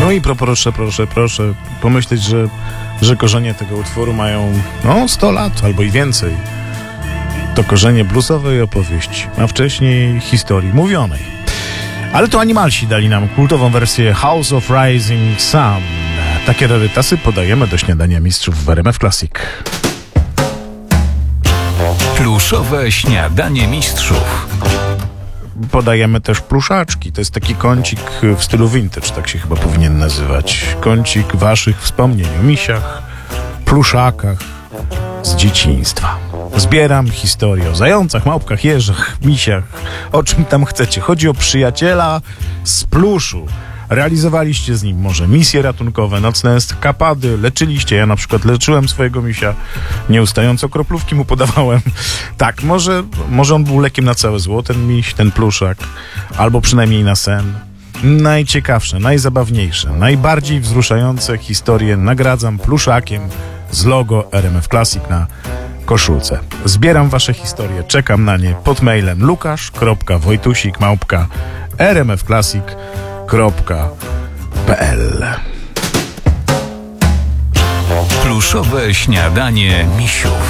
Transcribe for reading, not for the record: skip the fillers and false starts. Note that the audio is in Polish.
No i proszę pomyśleć, że korzenie tego utworu mają 100 lat albo i więcej. To korzenie bluesowej opowieści, a wcześniej historii mówionej. Ale to Animalsi dali nam kultową wersję House of Rising Sun. Takie rarytasy podajemy do śniadania mistrzów w RMF Classic. Pluszowe śniadanie mistrzów. Podajemy też pluszaczki. To jest taki kącik w stylu vintage, tak się chyba powinien nazywać. Kącik waszych wspomnień o misiach, pluszakach z dzieciństwa. Zbieram historię o zającach, małpkach, jeżach, misiach, o czym tam chcecie. Chodzi o przyjaciela z pluszu. Realizowaliście z nim może misje ratunkowe, nocne eskapady, leczyliście. Ja na przykład leczyłem swojego misia, nieustająco kroplówki mu podawałem. Tak, może on był lekiem na całe zło, ten miś, ten pluszak, albo przynajmniej na sen. Najciekawsze, najzabawniejsze, najbardziej wzruszające historie nagradzam pluszakiem z logo RMF Classic na koszulce. Zbieram wasze historie, czekam na nie pod mailem lukasz.wojtusik@rmfclassic.pl. Pluszowe śniadanie misiów.